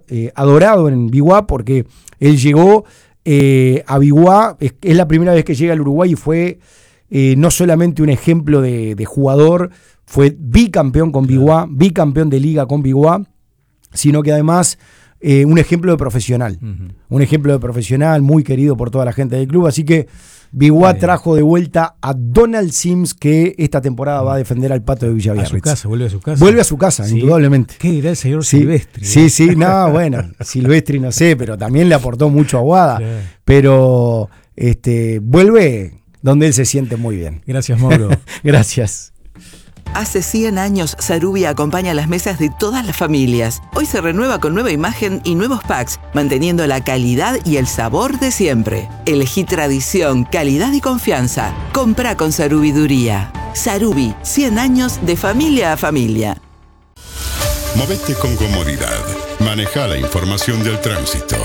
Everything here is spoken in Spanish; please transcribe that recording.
adorado en Biguá porque él llegó a Biguá, es la primera vez que llega al Uruguay y fue no solamente un ejemplo de jugador, fue bicampeón con Biguá, bicampeón de liga con Biguá, sino que además un ejemplo de profesional. Un ejemplo de profesional muy querido por toda la gente del club. Así que Biguá trajo de vuelta a Donald Sims, que esta temporada va a defender al Pato de Villaviarritz. Vuelve a su casa. Vuelve a su casa, sí, indudablemente. ¿Qué dirá el señor Silvestri? Sí, no, bueno, Silvestri no sé, pero también le aportó mucho a Aguada. Claro. Pero vuelve donde él se siente muy bien. Gracias, Mauro. Gracias. Hace 100 años, Sarubi acompaña las mesas de todas las familias. Hoy se renueva con nueva imagen y nuevos packs, manteniendo la calidad y el sabor de siempre. Elegí tradición, calidad y confianza. Comprá con Sarubiduría. Sarubi, 100 años de familia a familia. Movete con comodidad. Maneja la información del tránsito.